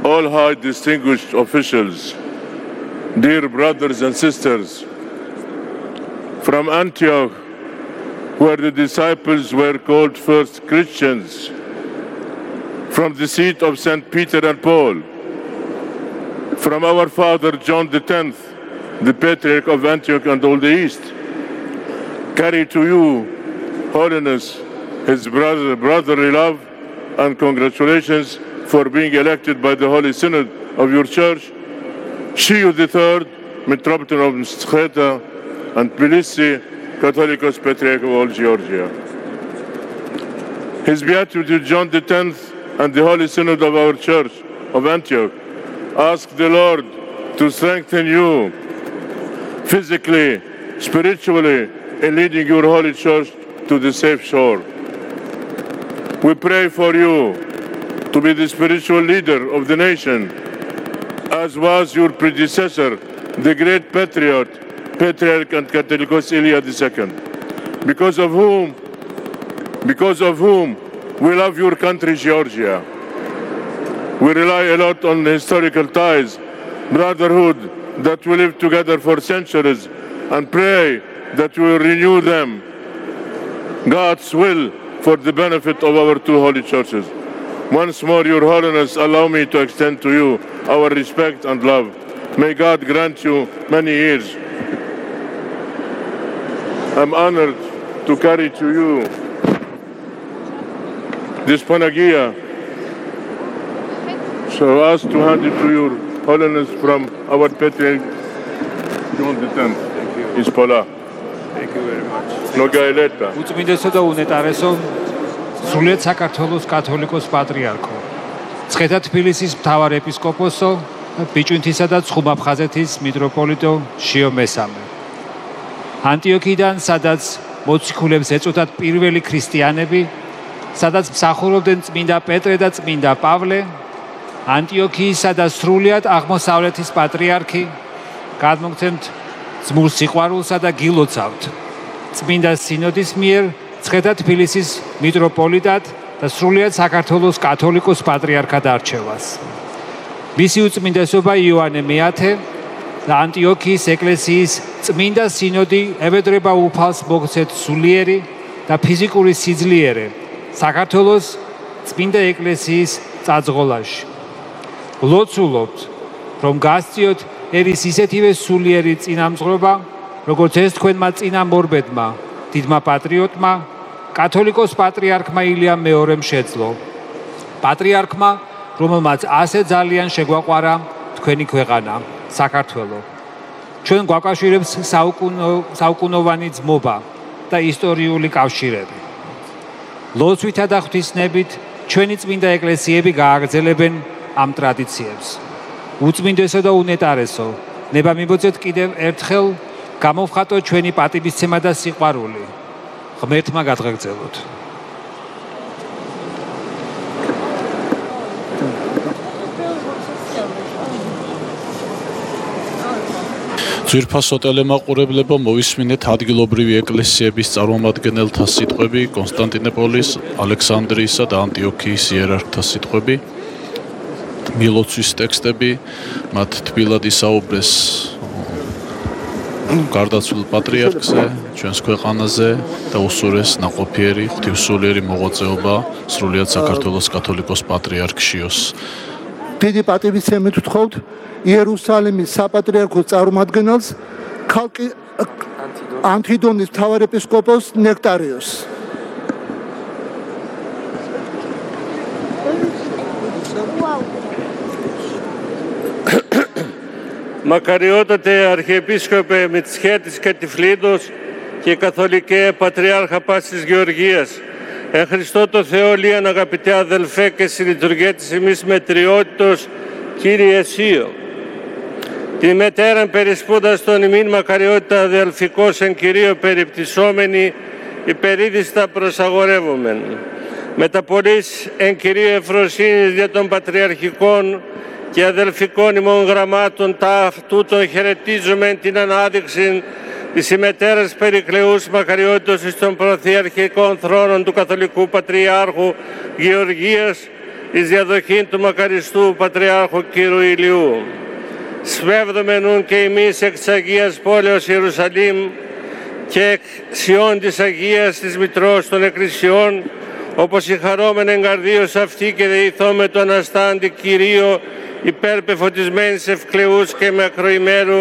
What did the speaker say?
all high distinguished officials, dear brothers and sisters, from Antioch, where the disciples were called first Christians, from the seat of St. Peter and Paul, from our father John X, the Patriarch of Antioch and all the East, carry to you, Holiness, his brotherly love and congratulations for being elected by the Holy Synod of your Church, Shio III, Metropolitan of Mtskheta, and Tbilisi, Catholicos Patriarch of all Georgia. His Beatitude John X and the Holy Synod of our Church of Antioch ask the Lord to strengthen you physically, spiritually, in leading your Holy Church to the safe shore. We pray for you to be the spiritual leader of the nation, as was your predecessor, the great Patriarch and Catholicos Ilya II, because of whom we love your country, Georgia. We rely a lot on historical ties, brotherhood that we live together for centuries, and pray that we will renew them, God's will, for the benefit of our two holy churches. Once more, Your Holiness, allow me to extend to you our respect and love. May God grant you many years. I'm honored to carry to you this Panagia, so I ask to hand it to Your Holiness from our Patriarch John X. Ispola. Thank you very much. Nogaileta. უწმინდესო და უნეტარესო სრულიად საქართველოს კათოლიკოს პატრიარქო, მცხეთა თბილისის მთავარ ეპისკოპოსო, ბიჭვინთისა და ცხუმაფხაზეთის მიტროპოლიტო შიო მესამე. ანტიოქიდან, სადაც მოციქულებს ეწოდათ პირველი ქრისტიანები, სადაც მსახურობდნენ წმინდა პეტრე და წმინდა პავლე, ანტიოქიისა და სრულიად აღმოსავლეთის პატრიარქი, გადმოგცემთ ძმურ სიყვარულსა და გილოცავთ წმინდა სინოდის მიერ მცხეთა თბილისის მიტროპოლიტად და სრულიად საქართველოს კათოლიკოს პატრიარქად არჩევას. მისი უწმინდესობა იოანე მეათე და ანტიოქიის ეკლესიის წმინდა სინოდი ევედრება უფალს მოგცეთ სულიერი და ფიზიკური სიძლიერე საქართველოს წმინდა ეკლესიის წაძღოლაში. ლოცულობთ, რომ გასწიოთ ერის ისეთივე სულიერი წინამძღვრობა, როგორც ეს თქვენმა წინამორბედმა, დიდმა პატრიოტმა, კათოლიკოს პატრიარქმა ილიამ მეორემ შეძლო. პატრიარქმა, რომელმაც ასე ძალიან შეგვაყვარა თქვენი ქვეყანა, საქართველო. ჩვენ გვაკავშირებს საუკუნოვანი ძმობა და ისტორიული კავშირები. ლოცვითა და ღვთისნებით ჩვენი წმინდა ეკლესიები გააგრძელებენ ამ ტრადიციებს. უწმინდესო და უნეტარესო, ნება მიბოძეთ კიდევ ერთხელ გამოვხატოთ ჩვენი პატივისცემა და სიყვარული. ღმერთმა გადღეგრძელოთ. ძვირფასო ტელემაყურებლებო, მოვისმინეთ ადგილობრივი ეკლესიების წარმომადგენელთა სიტყვები, კონსტანტინოპოლის, ალექსანდრიისა და ანტიოქიის იერარქთა სიტყვები, მილოცვის ტექსტები, მათ თბილად ისაუბრეს გარდაცვლილ პატრიარქზე, ჩვენს ქვეყანაზე და უსურეს ნაყოფიერი ღვთისმსულიერი მოღვაწეობა სრულიად საქართველოს კათოლიკოს პატრიარქ შიოს. დიდი პატივისცემით ვთხოვთ იერუსალიმის საპატრიარქო წარმომადგენელს ქალკი ანთიდონის მთავარ ეპისკოპოსს ნექტარიოს. Μακαριότατε Αρχιεπίσκοπε Μητσχέτης και Τυφλίδος και Καθολικέ Πατριάρχα Πάσης Γεωργίας, εν Χριστώ το Θεό λίαν αγαπητέ αδελφέ και συλλειτουργέτης εμείς μετριότητος, Κύριε Σίο, τη μετέραν περισπούδας των ημίν μακαριότητα αδελφικός εν Κυρίω περιπτυσσόμενη υπερίδιστα προσαγορεύομεν. Μεταπολής εν Κυρίω ευφροσύνης δια των πατριαρχικών και αδελφικών ημών γραμμάτων τούτων χαιρετίζουμε την ανάδειξη της ημετέρας περικλεούς μακαριότητος εις των προθιαρχικών θρόνων του Καθολικού Πατριάρχου Γεωργίας εις διαδοχήν του μακαριστού Πατριάρχου Κύρου Ηλιού. Σβεύδομαι νουν και εμείς εκ της Αγίας Πόλεως Ιερουσαλήμ και εκ Σιών της Αγίας της Μητρός των Εκκλησιών, όπως η χαρόμεν εγκαρδίως αυτή και δεηθώ με το Αναστάντη Κυρίο υπέρ πεφωτισμένης ευκλεούς και με ακροημέρου